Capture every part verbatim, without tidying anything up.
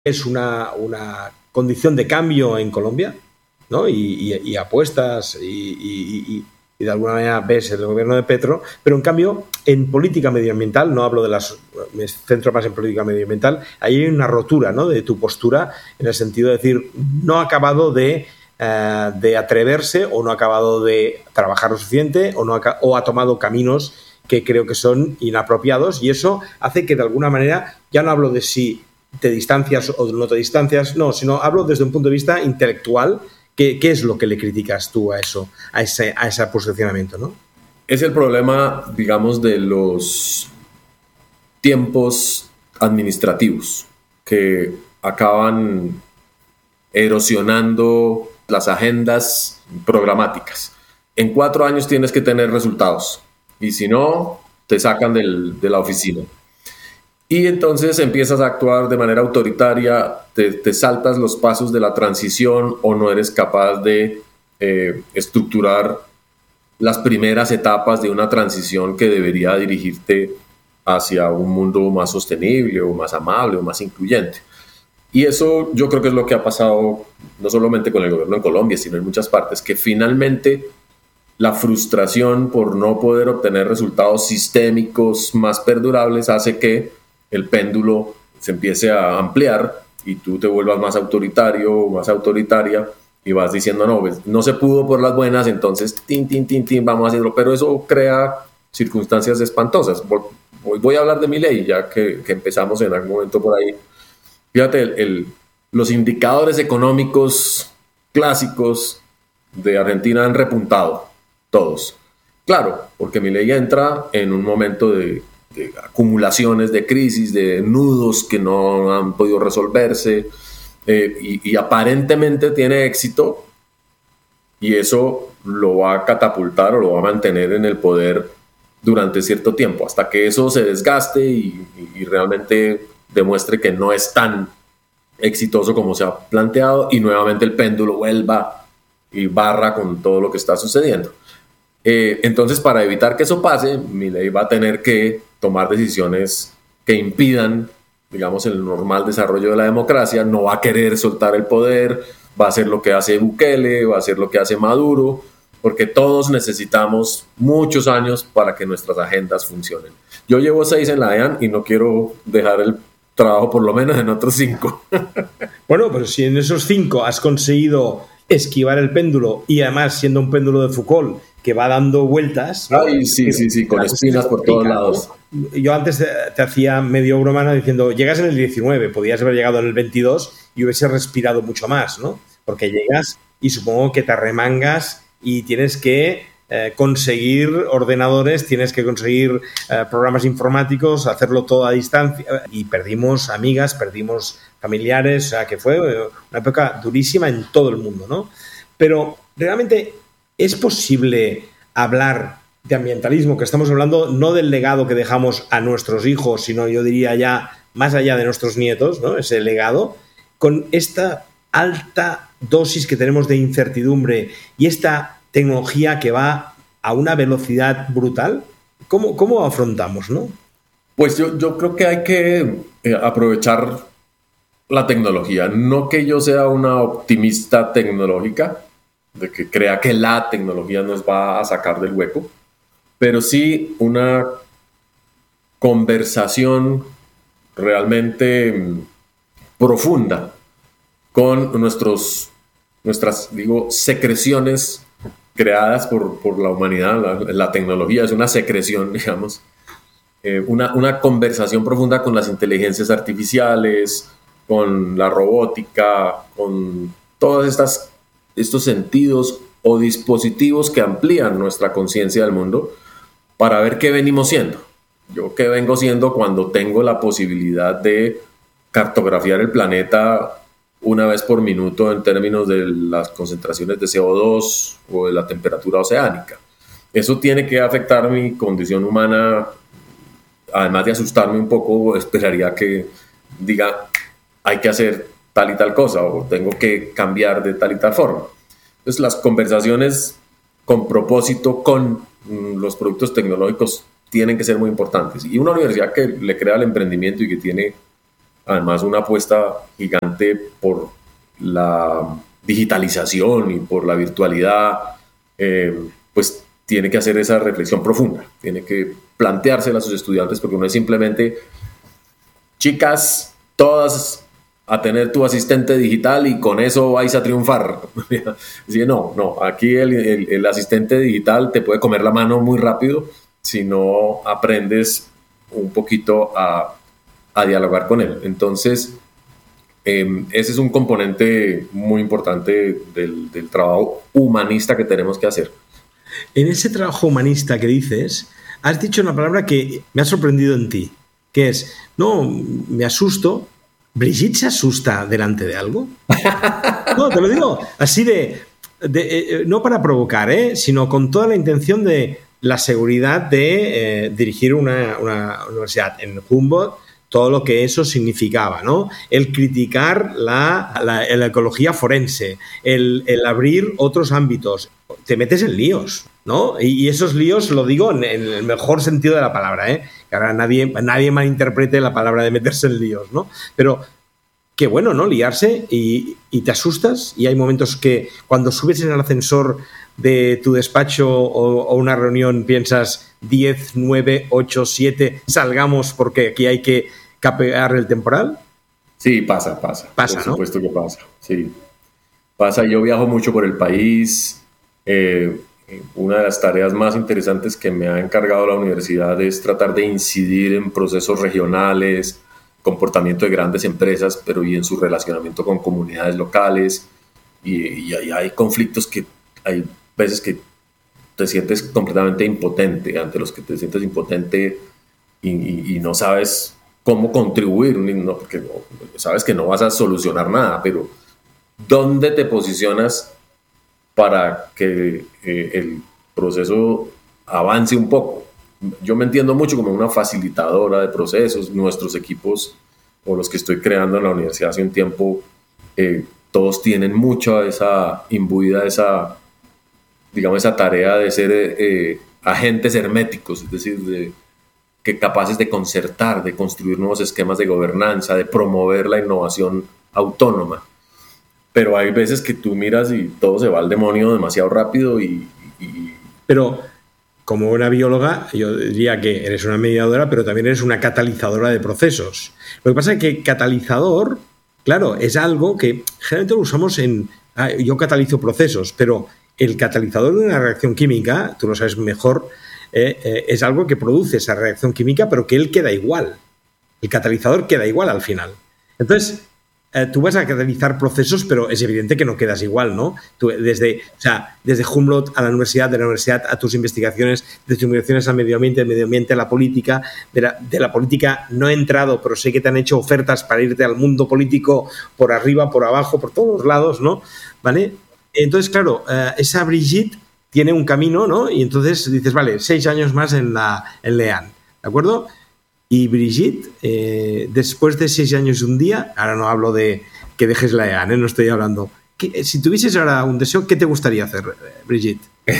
es una, una condición de cambio en Colombia, ¿no? Y, y, y apuestas y, y, y, y de alguna manera ves el gobierno de Petro, pero en cambio en política medioambiental, no hablo de las, me centro más en política medioambiental, ahí hay una rotura, ¿no?, de tu postura, en el sentido de decir, no ha acabado de, uh, de atreverse o no ha acabado de trabajar lo suficiente o, no ha, o ha tomado caminos que creo que son inapropiados, y eso hace que de alguna manera, ya no hablo de si te distancias o no te distancias, no, sino hablo desde un punto de vista intelectual. ¿Qué, qué es lo que le criticas tú a eso, a ese, a ese posicionamiento, ¿no? Es el problema, digamos, de los tiempos administrativos que acaban erosionando las agendas programáticas. En cuatro años tienes que tener resultados y si no, te sacan del, de la oficina. Y entonces empiezas a actuar de manera autoritaria, te, te saltas los pasos de la transición o no eres capaz de eh, estructurar las primeras etapas de una transición que debería dirigirte hacia un mundo más sostenible o más amable o más incluyente. Y eso yo creo que es lo que ha pasado no solamente con el gobierno en Colombia, sino en muchas partes, que finalmente la frustración por no poder obtener resultados sistémicos más perdurables hace que el péndulo se empiece a ampliar y tú te vuelvas más autoritario o más autoritaria y vas diciendo, no, pues, no se pudo por las buenas, entonces, tin, tin, tin, tin, vamos a hacerlo. Pero eso crea circunstancias espantosas. Hoy voy a hablar de Milei, ya que, que empezamos en algún momento por ahí. Fíjate, el, el, los indicadores económicos clásicos de Argentina han repuntado, todos. Claro, porque Milei entra en un momento de de acumulaciones de crisis, de nudos que no han podido resolverse, eh, y, y aparentemente tiene éxito, y eso lo va a catapultar o lo va a mantener en el poder durante cierto tiempo, hasta que eso se desgaste y, y, y realmente demuestre que no es tan exitoso como se ha planteado, y nuevamente el péndulo vuelva y barra con todo lo que está sucediendo. Eh, entonces, para evitar que eso pase, Milei va a tener que tomar decisiones que impidan, digamos, el normal desarrollo de la democracia. No va a querer soltar el poder, va a hacer lo que hace Bukele, va a hacer lo que hace Maduro, porque todos necesitamos muchos años para que nuestras agendas funcionen. Yo llevo seis en la E A N y no quiero dejar el trabajo por lo menos en otros cinco. Bueno, pero si en esos cinco has conseguido esquivar el péndulo, y además siendo un péndulo de Foucault que va dando vueltas, ¿no? Ay, sí, que, sí, sí, con espinas por todos lados. ¿No? Yo antes te, te hacía medio broma diciendo, llegas en el diecinueve, podías haber llegado en el veintidós y hubiese respirado mucho más, ¿no? Porque llegas y supongo que te arremangas y tienes que eh, conseguir ordenadores, tienes que conseguir eh, programas informáticos, hacerlo todo a distancia, y perdimos amigas, perdimos familiares, o sea, que fue una época durísima en todo el mundo, ¿no? Pero realmente ¿es posible hablar de ambientalismo, que estamos hablando no del legado que dejamos a nuestros hijos, sino yo diría ya más allá de nuestros nietos, ¿no?, ese legado, con esta alta dosis que tenemos de incertidumbre y esta tecnología que va a una velocidad brutal? ¿Cómo, cómo afrontamos, no? Pues yo, yo creo que hay que eh, aprovechar la tecnología. No que yo sea una optimista tecnológica, de que crea que la tecnología nos va a sacar del hueco, pero sí una conversación realmente profunda con nuestros, nuestras, digo, secreciones creadas por, por la humanidad. La, la tecnología es una secreción, digamos, eh, una, una conversación profunda con las inteligencias artificiales, con la robótica, con todas estas estos sentidos o dispositivos que amplían nuestra conciencia del mundo, para ver qué venimos siendo. Yo qué vengo siendo cuando tengo la posibilidad de cartografiar el planeta una vez por minuto en términos de las concentraciones de C O dos o de la temperatura oceánica. Eso tiene que afectar mi condición humana, además de asustarme un poco. Esperaría que diga, hay que hacer tal y tal cosa, o tengo que cambiar de tal y tal forma. Entonces, las conversaciones con propósito con mm, los productos tecnológicos tienen que ser muy importantes. Y una universidad que le crea el emprendimiento y que tiene además una apuesta gigante por la digitalización y por la virtualidad, eh, pues tiene que hacer esa reflexión profunda, tiene que planteársela a sus estudiantes, porque no es simplemente, chicas, todas a tener tu asistente digital y con eso vais a triunfar. Sí, no, no, aquí el, el, el asistente digital te puede comer la mano muy rápido si no aprendes un poquito a, a dialogar con él. Entonces, eh, ese es un componente muy importante del, del trabajo humanista que tenemos que hacer. En ese trabajo humanista que dices, has dicho una palabra que me ha sorprendido en ti, que es, no, me asusto. ¿Brigitte se asusta delante de algo? No, te lo digo así de, de eh, no para provocar, ¿eh? Sino con toda la intención de la seguridad de eh, dirigir una, una universidad en Humboldt, todo lo que eso significaba, ¿no? El criticar la, la, la ecología forense, el, el abrir otros ámbitos. Te metes en líos, ¿no? Y, y esos líos, lo digo en, en el mejor sentido de la palabra, ¿eh? Que ahora nadie, nadie malinterprete la palabra de meterse en líos, ¿no? Pero qué bueno, ¿no? Liarse y, y te asustas, y hay momentos que cuando subes en el ascensor de tu despacho o, o una reunión piensas diez, nueve, ocho, siete, salgamos porque aquí hay que capear el temporal. Sí, pasa, pasa. Pasa, Por ¿no? supuesto que pasa, sí. Pasa, yo viajo mucho por el país. Eh, una de las tareas más interesantes que me ha encargado la universidad es tratar de incidir en procesos regionales, comportamiento de grandes empresas, pero y en su relacionamiento con comunidades locales. Y, y hay, hay conflictos que hay veces que te sientes completamente impotente, ante los que te sientes impotente y, y, y no sabes cómo contribuir, no, porque no, sabes que no vas a solucionar nada, pero ¿dónde te posicionas para que eh, el proceso avance un poco? Yo me entiendo mucho como una facilitadora de procesos. Nuestros equipos, o los que estoy creando en la universidad hace un tiempo, eh, todos tienen mucha esa imbuida, esa, digamos, esa tarea de ser eh, agentes herméticos, es decir, de, que capaces de concertar, de construir nuevos esquemas de gobernanza, de promover la innovación autónoma. Pero hay veces que tú miras y todo se va al demonio demasiado rápido y... y... Pero como una bióloga, yo diría que eres una mediadora, pero también eres una catalizadora de procesos. Lo que pasa es que catalizador, claro, es algo que generalmente lo usamos en... Ah, yo catalizo procesos, pero el catalizador de una reacción química, tú lo sabes mejor, eh, eh, es algo que produce esa reacción química, pero que él queda igual. El catalizador queda igual al final. Entonces... Eh, tú vas a catalizar procesos, pero es evidente que no quedas igual, ¿no? Tú, desde, o sea, desde Humboldt a la universidad, de la universidad a tus investigaciones, de tus investigaciones al medio ambiente, del medio ambiente a la política, de la, de la política no he entrado, pero sé que te han hecho ofertas para irte al mundo político por arriba, por abajo, por todos lados, ¿no? ¿Vale? Entonces, claro, eh, esa Brigitte tiene un camino, ¿no? Y entonces dices, vale, seis años más en, la, en Lean, ¿de acuerdo? Y Brigitte, eh, después de seis años y un día, ahora no hablo de que dejes la E A N, ¿eh? No estoy hablando. ¿Qué, si tuvieses ahora un deseo, ¿qué te gustaría hacer, Brigitte?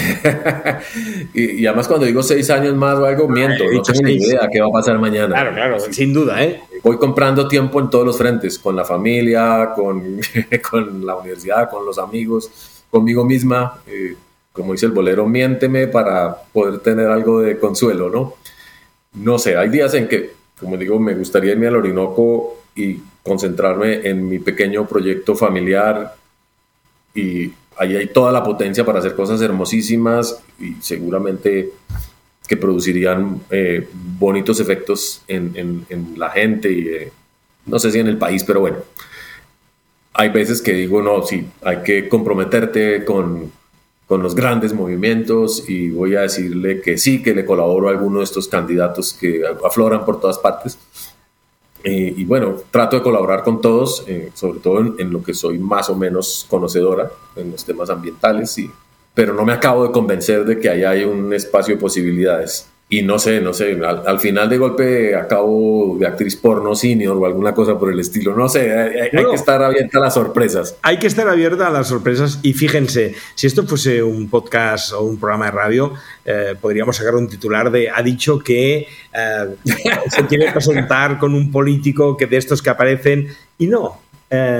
y, y además cuando digo seis años más o algo, miento, no tengo ni idea qué va a pasar mañana. Claro, claro, sí. Sin duda, ¿eh? Voy comprando tiempo en todos los frentes, con la familia, con, con la universidad, con los amigos, conmigo misma. Eh, como dice el bolero, miénteme para poder tener algo de consuelo, ¿no? No sé, hay días en que, como digo, me gustaría irme al Orinoco y concentrarme en mi pequeño proyecto familiar, y ahí hay toda la potencia para hacer cosas hermosísimas y seguramente que producirían eh, bonitos efectos en, en, en la gente y eh, no sé si en el país, pero bueno, hay veces que digo, no, sí, hay que comprometerte con... con los grandes movimientos, y voy a decirle que sí, que le colaboro a alguno de estos candidatos que afloran por todas partes. Eh, y bueno, trato de colaborar con todos, eh, sobre todo en, en lo que soy más o menos conocedora, en los temas ambientales, y, pero no me acabo de convencer de que ahí hay un espacio de posibilidades. y no sé, no sé, al, al final de golpe acabo de actriz porno senior o alguna cosa por el estilo. No sé, hay, bueno, hay que estar abierta a las sorpresas. Hay que estar abierta a las sorpresas y fíjense, si esto fuese un podcast o un programa de radio, eh, podríamos sacar un titular de ha dicho que eh, se quiere presentar con un político que de estos que aparecen y no. Eh,